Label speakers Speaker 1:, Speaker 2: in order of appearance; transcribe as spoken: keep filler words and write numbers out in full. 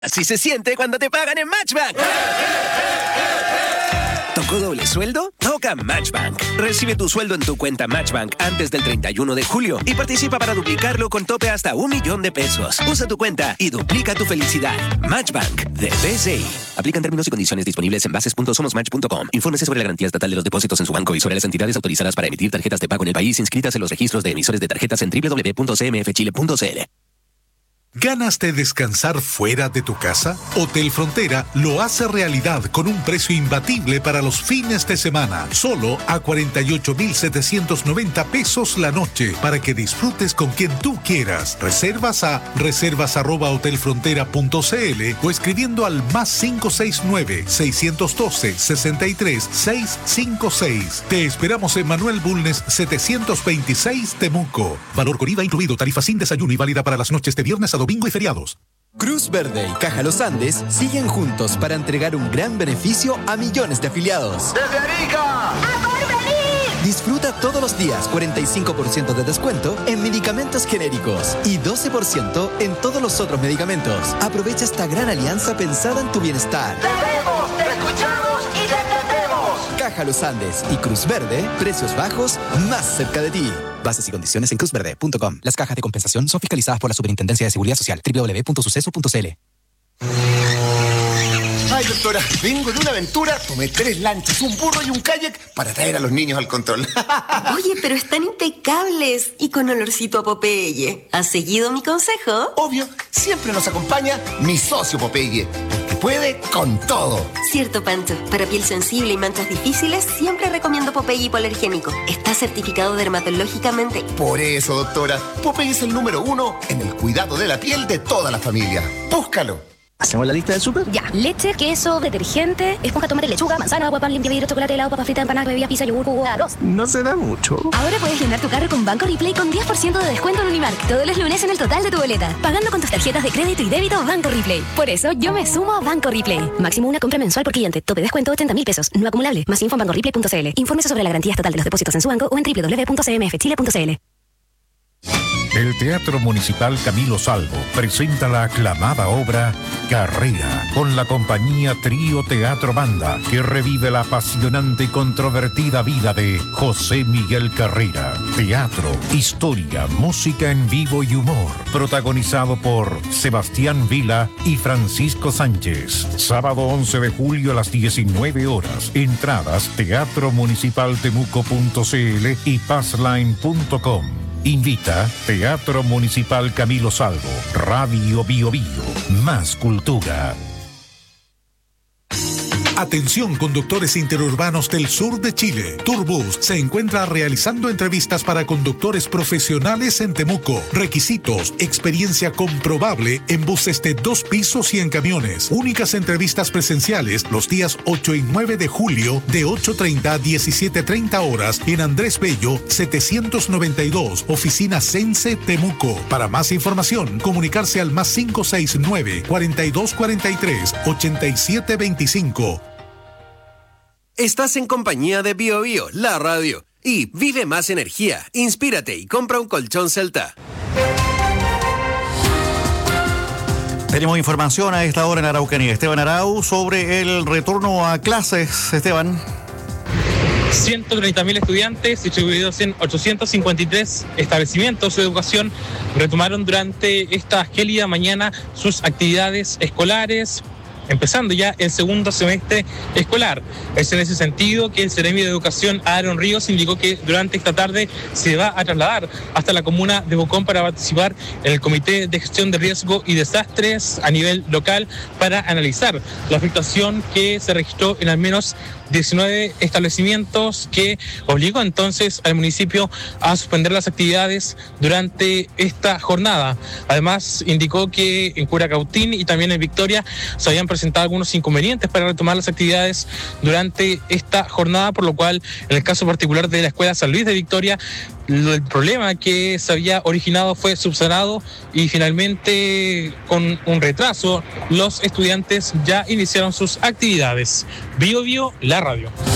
Speaker 1: Así se siente cuando te pagan en Matchbank. ¿Tocó doble sueldo? Toca Matchbank. Recibe tu sueldo en tu cuenta Matchbank antes del treinta y uno de julio y participa para duplicarlo con tope hasta un millón de pesos. Usa tu cuenta y duplica tu felicidad. Matchbank de B C I. Aplican términos y condiciones disponibles en bases punto somos match punto com. Infórmese sobre la garantía estatal de los depósitos en su banco y sobre las entidades autorizadas para emitir tarjetas de pago en el país inscritas en los registros de emisores de tarjetas en doble u doble u doble u punto c m f chile punto c l.
Speaker 2: ¿Ganas de descansar fuera de tu casa? Hotel Frontera lo hace realidad con un precio imbatible para los fines de semana. Solo a cuarenta y ocho mil setecientos noventa pesos la noche para que disfrutes con quien tú quieras. Reservas a reservas arroba hotelfrontera punto c l o escribiendo al más cinco seis nueve, seis uno dos, seis tres, seis cinco seis. Te esperamos en Manuel Bulnes setecientos veintiséis Temuco. Valor con I V A incluido. Tarifa sin desayuno y válida para las noches de viernes a domingo y feriados.
Speaker 3: Cruz Verde y Caja Los Andes siguen juntos para entregar un gran beneficio a millones de afiliados.
Speaker 4: ¡Desde Arica! ¡A Porvenir!
Speaker 3: Disfruta todos los días cuarenta y cinco por ciento de descuento en medicamentos genéricos y doce por ciento en todos los otros medicamentos. Aprovecha esta gran alianza pensada en tu bienestar.
Speaker 4: ¡Te vemos, te escuchamos y te entendemos!
Speaker 3: Caja Los Andes y Cruz Verde, precios bajos más cerca de ti. Bases y condiciones en cruz verde punto com. Las cajas de compensación son fiscalizadas por la Superintendencia de Seguridad Social. doble u doble u doble u punto suceso punto c l.
Speaker 5: Ay, doctora, vengo de una aventura. Tomé tres lanchas, un burro y un kayak para traer a los niños al control.
Speaker 6: Oye, pero están impecables y con olorcito a Popeye. ¿Has seguido mi consejo?
Speaker 5: Obvio, siempre nos acompaña mi socio Popeye, porque puede con todo.
Speaker 6: Cierto, Pancho. Para piel sensible y manchas difíciles, siempre recomiendo Popeye hipoalergénico. Está certificado dermatológicamente.
Speaker 5: Por eso, doctora, Popeye es el número uno en el cuidado de la piel de toda la familia. Búscalo.
Speaker 7: ¿Hacemos la lista del súper?
Speaker 8: Ya. Leche, queso, detergente, esponja, tomate, lechuga, manzana, agua, pan, limpia, vidrio, chocolate, helado, papa frita, empanada, bebida, pizza, yogur, jugo, arroz.
Speaker 7: No se da mucho.
Speaker 8: Ahora puedes llenar tu carro con Banco Replay con diez por ciento de descuento en Unimark. Todos los lunes en el total de tu boleta. Pagando con tus tarjetas de crédito y débito Banco Replay. Por eso, yo me sumo a Banco Replay. Máximo una compra mensual por cliente. Tope descuento ochenta mil pesos. No acumulable. Más info en banco replay punto c l. Infórmese sobre la garantía estatal de los depósitos en su banco o en doble u doble u doble u punto c m f chile punto c l.
Speaker 9: El Teatro Municipal Camilo Salvo presenta la aclamada obra Carrera, con la compañía Trío Teatro Banda, que revive la apasionante y controvertida vida de José Miguel Carrera. Teatro, historia, música en vivo y humor. Protagonizado por Sebastián Vila y Francisco Sánchez. Sábado once de julio a las diecinueve horas. Entradas teatro municipal temuco punto c l y passline punto com. Invita Teatro Municipal Camilo Salvo, Radio Bio Bio, más cultura.
Speaker 2: Atención, conductores interurbanos del sur de Chile. Turbus se encuentra realizando entrevistas para conductores profesionales en Temuco. Requisitos: experiencia comprobable en buses de dos pisos y en camiones. Únicas entrevistas presenciales los días ocho y nueve de julio de ocho treinta a diecisiete treinta horas en Andrés Bello setecientos noventa y dos, Oficina Sense Temuco. Para más información, comunicarse al más cinco seis nueve, cuarenta y dos cuarenta y tres, ochenta y siete veinticinco.
Speaker 1: Estás en compañía de Bio Bio, la radio. Y vive más energía, inspírate y compra un colchón Celta.
Speaker 10: Tenemos información a esta hora en Araucanía. Esteban Arau sobre el retorno a clases. Esteban.
Speaker 11: ciento treinta mil estudiantes distribuidos en ochocientos cincuenta y tres establecimientos de educación retomaron durante esta gélida mañana sus actividades escolares, empezando ya el segundo semestre escolar. Es en ese sentido que el Seremi de Educación, Aaron Ríos, indicó que durante esta tarde se va a trasladar hasta la comuna de Bocón para participar en el Comité de Gestión de Riesgo y Desastres a nivel local para analizar la afectación que se registró en al menos diecinueve establecimientos, que obligó entonces al municipio a suspender las actividades durante esta jornada. Además, indicó que en Curacautín y también en Victoria se habían presentado algunos inconvenientes para retomar las actividades durante esta jornada, por lo cual, en el caso particular de la Escuela San Luis de Victoria, el problema que se había originado fue subsanado y finalmente, con un retraso, los estudiantes ya iniciaron sus actividades. Bio Bio, la radio.